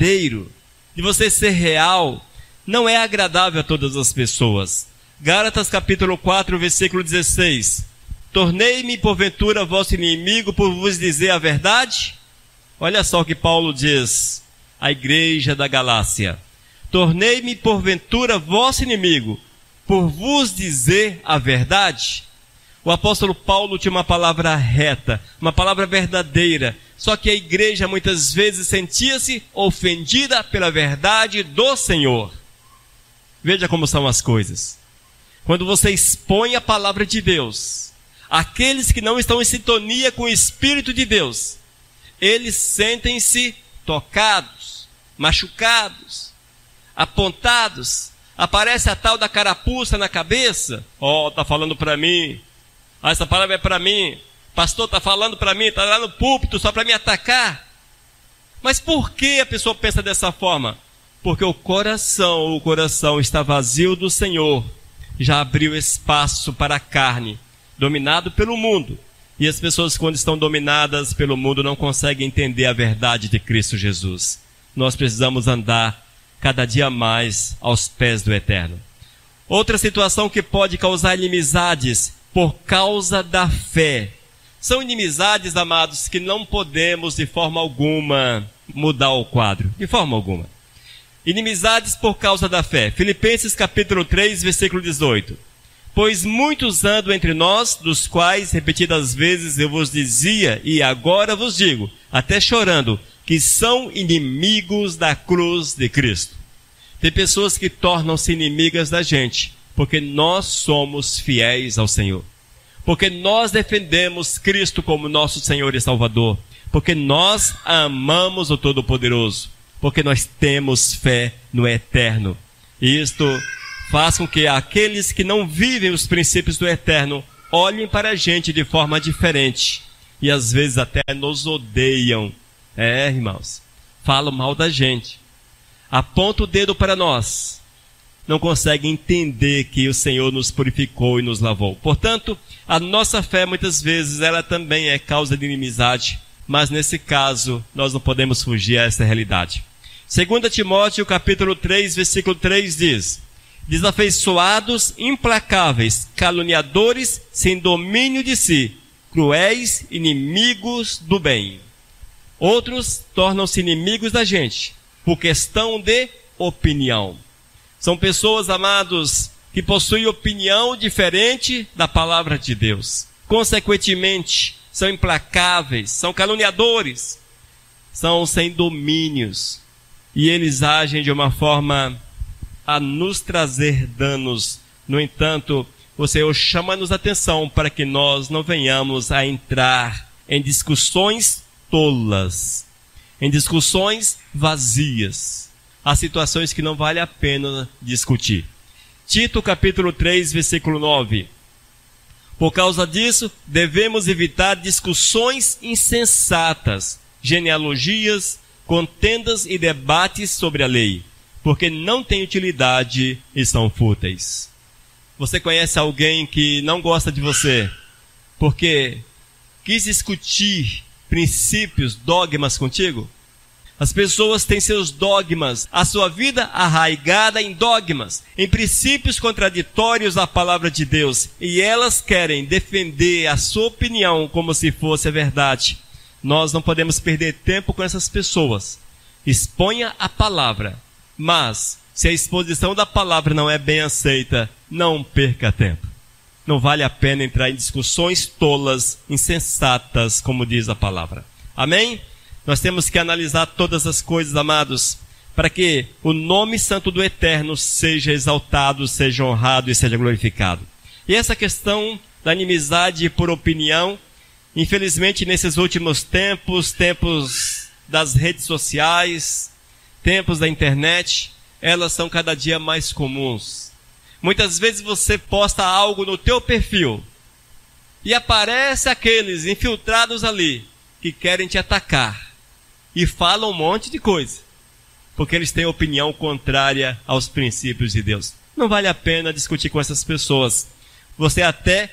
verdadeiro, de você ser real, não é agradável a todas as pessoas. Gálatas capítulo 4, versículo 16. Tornei-me porventura vosso inimigo por vos dizer a verdade? Olha só o que Paulo diz à igreja da Galácia. Tornei-me porventura vosso inimigo por vos dizer a verdade? O apóstolo Paulo tinha uma palavra reta, uma palavra verdadeira, só que a igreja muitas vezes sentia-se ofendida pela verdade do Senhor. Veja como são as coisas. Quando você expõe a palavra de Deus, aqueles que não estão em sintonia com o Espírito de Deus, eles sentem-se tocados, machucados, apontados. Aparece a tal da carapuça na cabeça. Tá falando para mim. Essa palavra é para mim. Pastor está falando para mim, está lá no púlpito só para me atacar. Mas por que a pessoa pensa dessa forma? Porque o coração está vazio do Senhor. Já abriu espaço para a carne, dominado pelo mundo. E as pessoas, quando estão dominadas pelo mundo, não conseguem entender a verdade de Cristo Jesus. Nós precisamos andar cada dia mais aos pés do Eterno. Outra situação que pode causar inimizades por causa da fé. São inimizades, amados, que não podemos de forma alguma mudar o quadro. De forma alguma. Inimizades por causa da fé. Filipenses capítulo 3, versículo 18. Pois muitos andam entre nós, dos quais repetidas vezes eu vos dizia, e agora vos digo, até chorando, que são inimigos da cruz de Cristo. Tem pessoas que tornam-se inimigas da gente, porque nós somos fiéis ao Senhor. Porque nós defendemos Cristo como nosso Senhor e Salvador. Porque nós amamos o Todo-Poderoso. Porque nós temos fé no Eterno. E isto faz com que aqueles que não vivem os princípios do Eterno olhem para a gente de forma diferente. E às vezes até nos odeiam. Irmãos, falam mal da gente. Aponta o dedo para nós. Não conseguem entender que o Senhor nos purificou e nos lavou. Portanto, a nossa fé muitas vezes ela também é causa de inimizade. Mas nesse caso, nós não podemos fugir a essa realidade. 2 Timóteo capítulo 3, versículo 3 diz: desafeiçoados, implacáveis, caluniadores, sem domínio de si, cruéis, inimigos do bem. Outros tornam-se inimigos da gente, por questão de opinião. São pessoas, amados, que possuem opinião diferente da palavra de Deus. Consequentemente, são implacáveis, são caluniadores, são sem domínios. E eles agem de uma forma a nos trazer danos. No entanto, o Senhor chama-nos a atenção para que nós não venhamos a entrar em discussões tolas, em discussões vazias. Há situações que não vale a pena discutir. Tito capítulo 3, versículo 9. Por causa disso, devemos evitar discussões insensatas, genealogias, contendas e debates sobre a lei, porque não têm utilidade e são fúteis. Você conhece alguém que não gosta de você porque quis discutir princípios, dogmas contigo? As pessoas têm seus dogmas, a sua vida arraigada em dogmas, em princípios contraditórios à palavra de Deus, e elas querem defender a sua opinião como se fosse a verdade. Nós não podemos perder tempo com essas pessoas. Exponha a palavra, mas se a exposição da palavra não é bem aceita, não perca tempo. Não vale a pena entrar em discussões tolas, insensatas, como diz a palavra. Amém? Nós temos que analisar todas as coisas, amados, para que o nome santo do Eterno seja exaltado, seja honrado e seja glorificado. E essa questão da inimizade por opinião, infelizmente nesses últimos tempos das redes sociais, tempos da internet, elas são cada dia mais comuns. Muitas vezes você posta algo no teu perfil e aparece aqueles infiltrados ali que querem te atacar. E falam um monte de coisa, porque eles têm opinião contrária aos princípios de Deus. Não vale a pena discutir com essas pessoas. Você até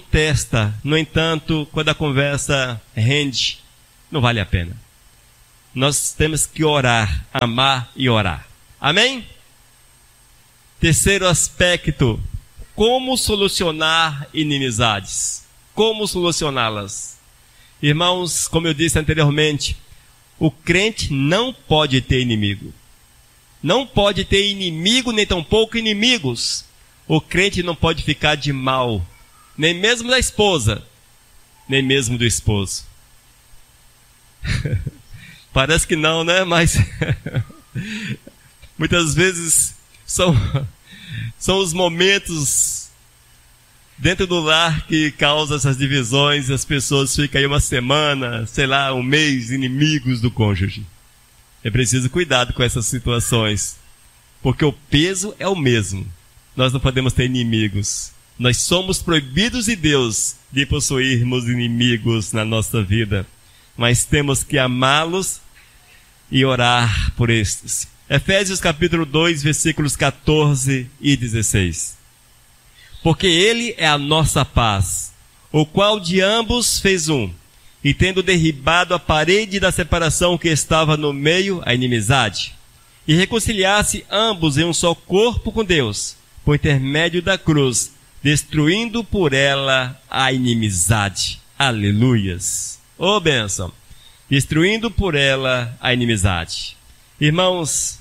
contesta, no entanto, quando a conversa rende, não vale a pena. nós temos que orar, amar e orar. Amém? Terceiro aspecto, como solucionar inimizades? Como solucioná-las? Irmãos, como eu disse anteriormente, o crente não pode ter inimigo. Não pode ter inimigo, nem tampouco inimigos. O crente não pode ficar de mal, nem mesmo da esposa, nem mesmo do esposo. Parece que não, né? Mas muitas vezes são os momentos dentro do lar que causam essas divisões e as pessoas ficam aí uma semana, sei lá, um mês, inimigos do cônjuge. É preciso cuidado com essas situações, porque o peso é o mesmo. Nós não podemos ter inimigos. Nós somos proibidos de Deus de possuirmos inimigos na nossa vida, mas temos que amá-los e orar por estes. Efésios capítulo 2, versículos 14 e 16. Porque ele é a nossa paz, o qual de ambos fez um, e tendo derribado a parede da separação que estava no meio, a inimizade, e reconciliasse ambos em um só corpo com Deus, por intermédio da cruz, destruindo por ela a inimizade. Aleluias! Ô bênção! Destruindo por ela a inimizade. Irmãos,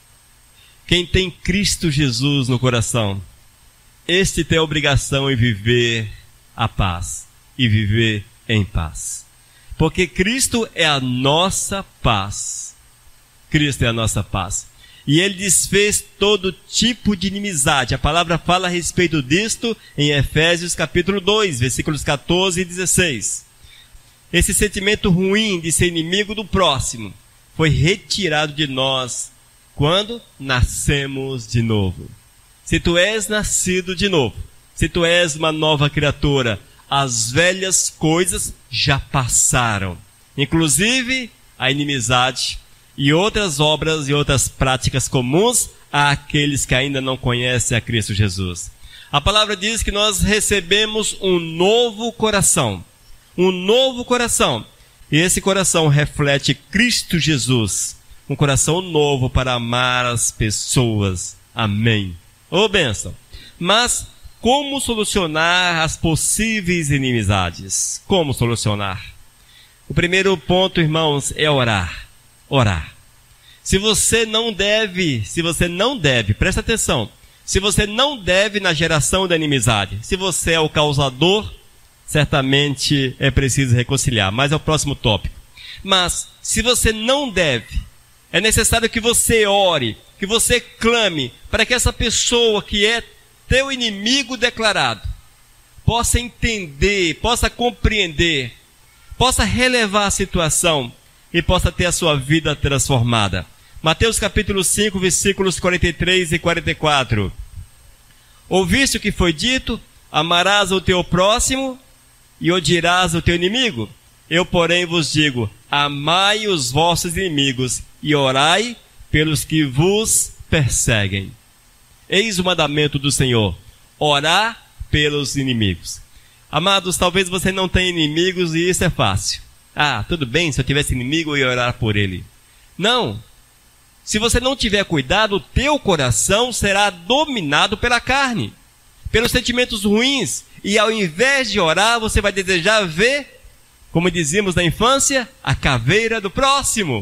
quem tem Cristo Jesus no coração, este tem a obrigação em viver a paz e viver em paz. Porque Cristo é a nossa paz. Cristo é a nossa paz. E Ele desfez todo tipo de inimizade. A palavra fala a respeito disto em Efésios capítulo 2, versículos 14 e 16. Esse sentimento ruim de ser inimigo do próximo foi retirado de nós quando nascemos de novo. Se tu és nascido de novo, se tu és uma nova criatura, as velhas coisas já passaram. Inclusive a inimizade e outras obras e outras práticas comuns àqueles que ainda não conhecem a Cristo Jesus. A palavra diz que nós recebemos um novo coração. Um novo coração. E esse coração reflete Cristo Jesus. Um coração novo para amar as pessoas. Amém. Ô bênção. Mas como solucionar as possíveis inimizades? Como solucionar? O primeiro ponto, irmãos, é orar. Orar. Se você não deve, presta atenção. Se você não deve na geração da inimizade, se você é o causador, certamente é preciso reconciliar. Mas é o próximo tópico. Mas, se você não deve, é necessário que você ore, que você clame, para que essa pessoa que é teu inimigo declarado, possa entender, possa compreender, possa relevar a situação e possa ter a sua vida transformada. Mateus capítulo 5, versículos 43 e 44. Ouviste o que foi dito? Amarás o teu próximo e odiarás o teu inimigo. Eu, porém, vos digo, amai os vossos inimigos e orai pelos que vos perseguem. Eis o mandamento do Senhor, orar pelos inimigos. Amados, talvez você não tenha inimigos e isso é fácil. Ah, tudo bem, se eu tivesse inimigo eu ia orar por ele. Não. Se você não tiver cuidado, o teu coração será dominado pela carne, pelos sentimentos ruins. E ao invés de orar, você vai desejar ver, como dizíamos na infância, a caveira do próximo.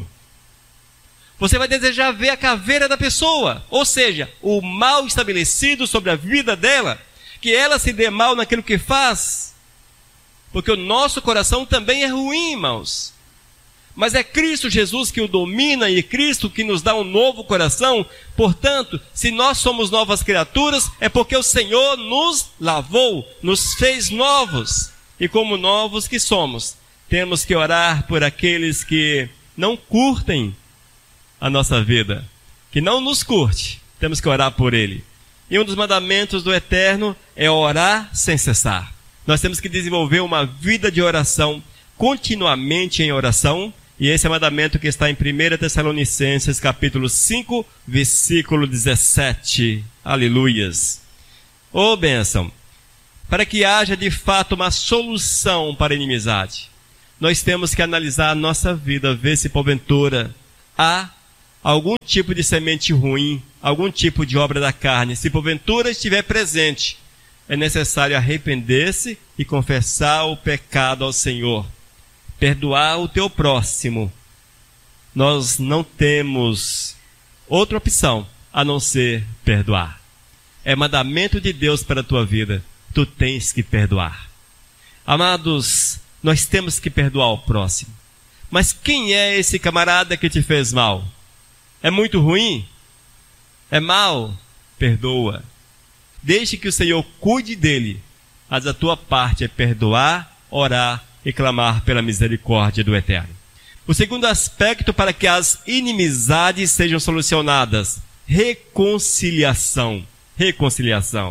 Você vai desejar ver a caveira da pessoa, ou seja, o mal estabelecido sobre a vida dela, que ela se dê mal naquilo que faz, porque o nosso coração também é ruim, irmãos. Mas é Cristo Jesus que o domina e Cristo que nos dá um novo coração. Portanto, se nós somos novas criaturas, é porque o Senhor nos lavou, nos fez novos. E como novos que somos, temos que orar por aqueles que não curtem a nossa vida, que não nos curte, temos que orar por ele. E um dos mandamentos do Eterno é orar sem cessar. Nós temos que desenvolver uma vida de oração, continuamente em oração, e esse é o mandamento que está em 1 Tessalonicenses, capítulo 5, versículo 17. Aleluias. Ô bênção! Para que haja de fato uma solução para a inimizade, nós temos que analisar a nossa vida, ver se porventura há algum tipo de semente ruim, algum tipo de obra da carne. Se porventura estiver presente, é necessário arrepender-se e confessar o pecado ao Senhor. Perdoar o teu próximo. Nós não temos outra opção a não ser perdoar. É mandamento de Deus para a tua vida. Tu tens que perdoar. Amados, nós temos que perdoar o próximo. Mas quem é esse camarada que te fez mal? É muito ruim? É mal? Perdoa. Deixe que o Senhor cuide dele. Mas a tua parte é perdoar, orar e clamar pela misericórdia do Eterno. O segundo aspecto para que as inimizades sejam solucionadas: reconciliação. Reconciliação.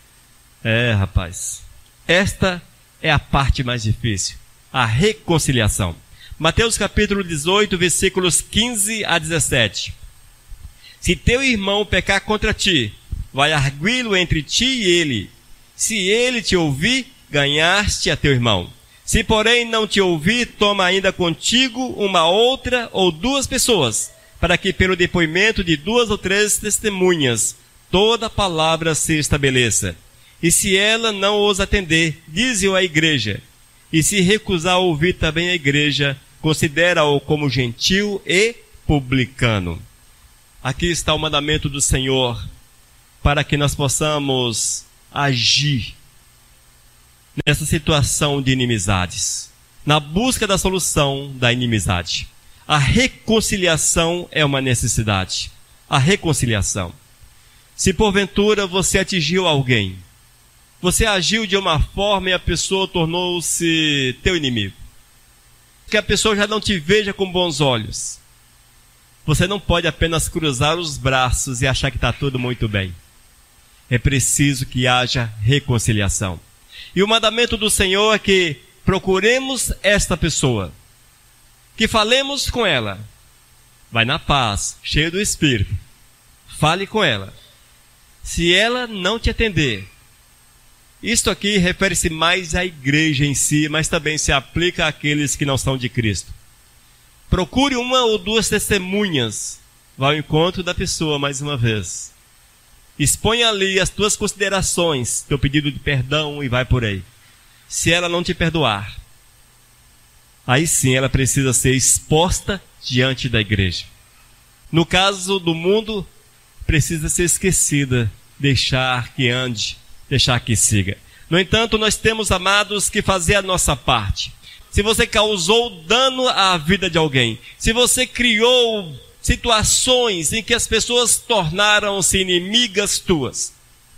Rapaz, esta é a parte mais difícil, a reconciliação. Mateus capítulo 18, versículos 15 a 17. Se teu irmão pecar contra ti, vai arguí-lo entre ti e ele. Se ele te ouvir, ganhaste a teu irmão. Se porém não te ouvir, toma ainda contigo uma outra ou duas pessoas, para que pelo depoimento de 2 ou 3 testemunhas, toda palavra se estabeleça. E se ela não os atender, dize-o à igreja. E se recusar ouvir também a igreja, considera-o como gentil e publicano. Aqui está o mandamento do Senhor, para que nós possamos agir nessa situação de inimizades, na busca da solução da inimizade. A reconciliação é uma necessidade. A reconciliação. Se porventura você atingiu alguém, você agiu de uma forma e a pessoa tornou-se teu inimigo, que a pessoa já não te veja com bons olhos, você não pode apenas cruzar os braços e achar que está tudo muito bem. É preciso que haja reconciliação. E o mandamento do Senhor é que procuremos esta pessoa, que falemos com ela. Vai na paz, cheio do Espírito. Fale com ela. Se ela não te atender, isto aqui refere-se mais à igreja em si, mas também se aplica àqueles que não são de Cristo. Procure uma ou duas testemunhas. Vá ao encontro da pessoa mais uma vez. Exponha ali as tuas considerações, teu pedido de perdão e vai por aí. Se ela não te perdoar, aí sim ela precisa ser exposta diante da igreja. No caso do mundo, precisa ser esquecida, deixar que ande, deixar que siga. No entanto, nós temos, amados, que fazer a nossa parte. Se você causou dano à vida de alguém, se você criou situações em que as pessoas tornaram-se inimigas tuas,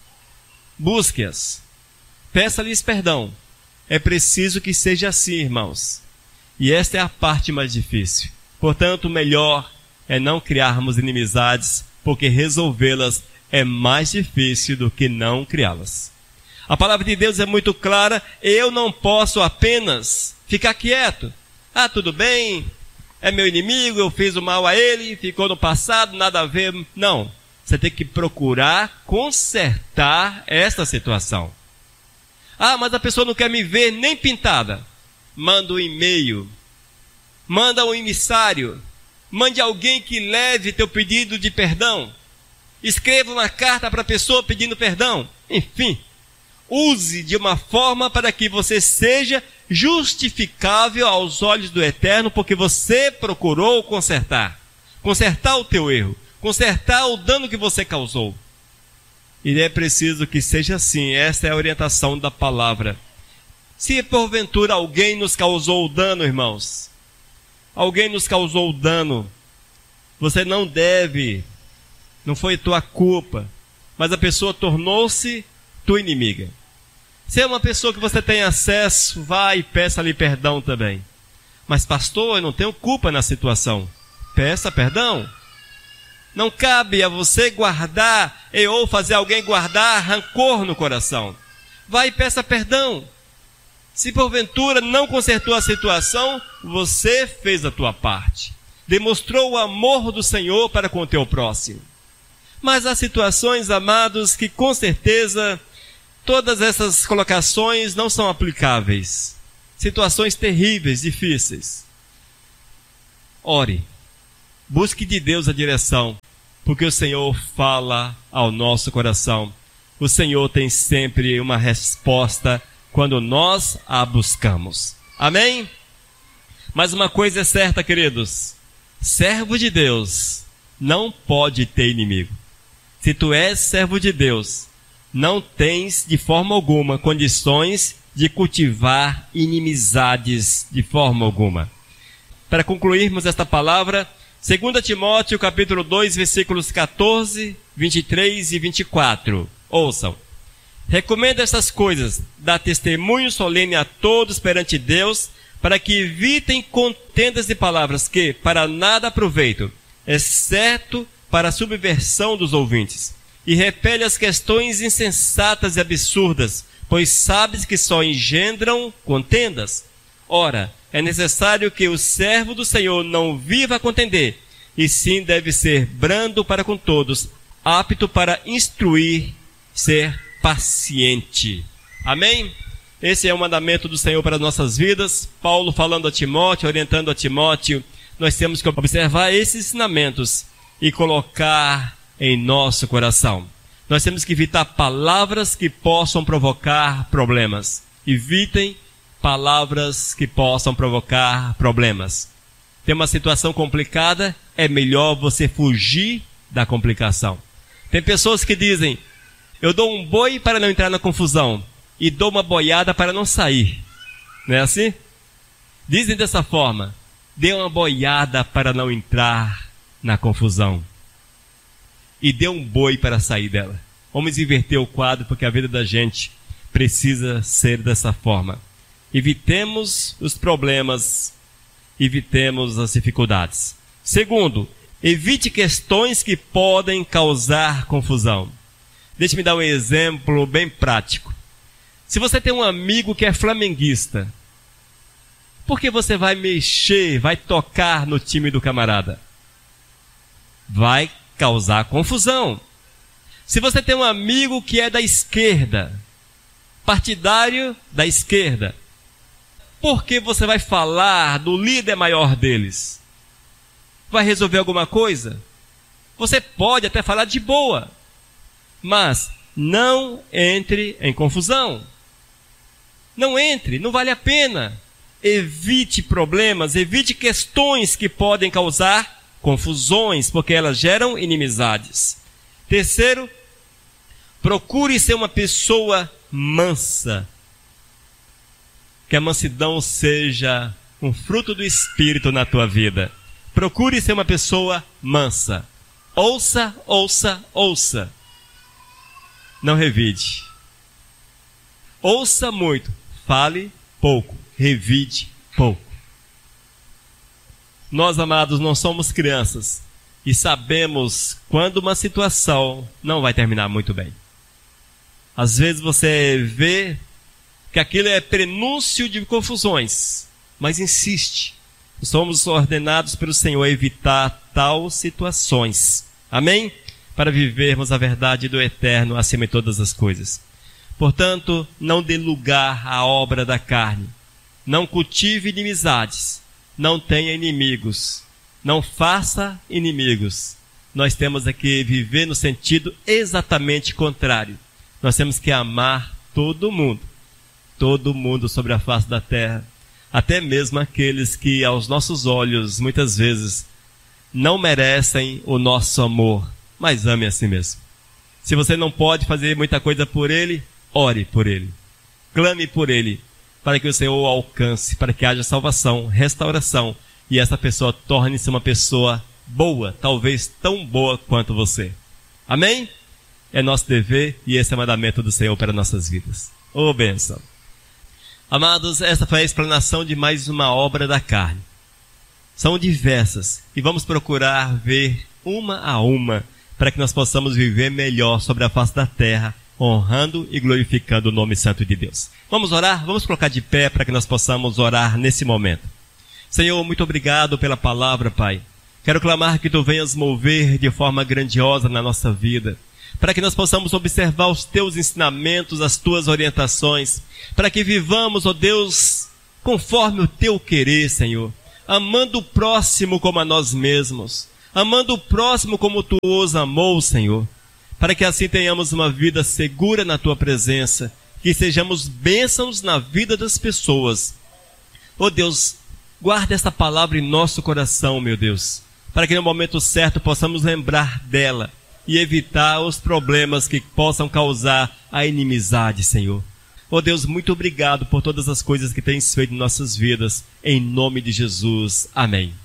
busque-as, peça-lhes perdão. É preciso que seja assim, irmãos. E esta é a parte mais difícil. Portanto, melhor é não criarmos inimizades, porque resolvê-las é mais difícil do que não criá-las. A palavra de Deus é muito clara. Eu não posso apenas ficar quieto. Tudo bem, é meu inimigo, eu fiz o mal a ele, ficou no passado, nada a ver. Não, você tem que procurar consertar esta situação. Mas a pessoa não quer me ver nem pintada. Manda um e-mail, manda um emissário, mande alguém que leve teu pedido de perdão. Escreva uma carta para a pessoa pedindo perdão. Enfim, use de uma forma para que você seja justificável aos olhos do Eterno, porque você procurou consertar o teu erro, consertar o dano que você causou. E é preciso que seja assim. Esta é a orientação da palavra. Se porventura alguém nos causou dano, irmãos, alguém nos causou dano, você não deve, não foi tua culpa, mas a pessoa tornou-se tua inimiga. Se é uma pessoa que você tem acesso, vá e peça-lhe perdão também. Mas pastor, eu não tenho culpa na situação. Peça perdão. Não cabe a você guardar ou fazer alguém guardar rancor no coração. Vá e peça perdão. Se porventura não consertou a situação, você fez a tua parte. Demonstrou o amor do Senhor para com o teu próximo. Mas há situações, amados, que com certeza todas essas colocações não são aplicáveis. situações terríveis, difíceis. Ore, busque de Deus a direção, porque o Senhor fala ao nosso coração. O Senhor tem sempre uma resposta quando nós a buscamos. Amém? Mas uma coisa é certa, queridos. Servo de Deus não pode ter inimigo. Se tu és servo de Deus, não tens de forma alguma condições de cultivar inimizades de forma alguma. Para concluirmos esta palavra, 2 Timóteo capítulo 2, versículos 14, 23 e 24. Ouçam. Recomendo estas coisas, dá testemunho solene a todos perante Deus, para que evitem contendas de palavras que, para nada aproveitam, exceto para a subversão dos ouvintes, e repele as questões insensatas e absurdas, pois sabes que só engendram contendas. Ora, é necessário que o servo do Senhor não viva a contender, e sim deve ser brando para com todos, apto para instruir, ser paciente. Amém? Esse é o mandamento do Senhor para as nossas vidas. Paulo falando a Timóteo, orientando a Timóteo. Nós temos que observar esses ensinamentos e colocar em nosso coração. Nós temos que evitar palavras que possam provocar problemas. Evitem palavras que possam provocar problemas. Tem uma situação complicada, é melhor você fugir da complicação. Tem pessoas que dizem, eu dou um boi para não entrar na confusão e dou uma boiada para não sair. Não é assim? Dizem dessa forma, dê uma boiada para não entrar na confusão e dê um boi para sair dela. Vamos inverter o quadro, porque a vida da gente precisa ser dessa forma. Evitemos os problemas, evitemos as dificuldades. Segundo, evite questões que podem causar confusão. Deixe-me dar um exemplo bem prático. Se você tem um amigo que é flamenguista, por que você vai mexer, vai tocar no time do camarada? Vai causar confusão. Se você tem um amigo que é da esquerda, partidário da esquerda, por que você vai falar do líder maior deles? Vai resolver alguma coisa? Você pode até falar de boa, mas não entre em confusão. Não entre, não vale a pena. Evite problemas, evite questões que podem causar confusões, porque elas geram inimizades. Terceiro, procure ser uma pessoa mansa. Que a mansidão seja um fruto do Espírito na tua vida. Procure ser uma pessoa mansa. Ouça, ouça, ouça. Não revide. Ouça muito, fale pouco, revide pouco. Nós, amados, não somos crianças e sabemos quando uma situação não vai terminar muito bem. Às vezes você vê que aquilo é prenúncio de confusões, mas insiste. Somos ordenados pelo Senhor a evitar tais situações. Amém? Para vivermos a verdade do eterno acima de todas as coisas. Portanto, não dê lugar à obra da carne. Não cultive inimizades. Não tenha inimigos. Não faça inimigos. Nós temos que viver no sentido exatamente contrário. Nós temos que amar todo mundo. Todo mundo sobre a face da terra. Até mesmo aqueles que aos nossos olhos, muitas vezes, não merecem o nosso amor. Mas ame a si mesmo. Se você não pode fazer muita coisa por ele, ore por ele. Clame por ele, para que o Senhor o alcance, para que haja salvação, restauração, e essa pessoa torne-se uma pessoa boa, talvez tão boa quanto você. Amém? É nosso dever e esse é o mandamento do Senhor para nossas vidas. Ô bênção. Amados, esta foi a explanação de mais uma obra da carne. São diversas e vamos procurar ver uma a uma para que nós possamos viver melhor sobre a face da terra, honrando e glorificando o nome santo de Deus. Vamos orar? Vamos colocar de pé para que nós possamos orar nesse momento. Senhor, muito obrigado pela palavra, Pai. Quero clamar que Tu venhas mover de forma grandiosa na nossa vida, para que nós possamos observar os Teus ensinamentos, as Tuas orientações, para que vivamos, ó Deus, conforme o teu querer, Senhor, amando o próximo como a nós mesmos, amando o próximo como tu os amou, Senhor, para que assim tenhamos uma vida segura na tua presença, que sejamos bênçãos na vida das pessoas. Ó Deus, guarda esta palavra em nosso coração, meu Deus, para que no momento certo possamos lembrar dela e evitar os problemas que possam causar a inimizade, Senhor. Ó Deus, muito obrigado por todas as coisas que tens feito em nossas vidas. Em nome de Jesus. Amém.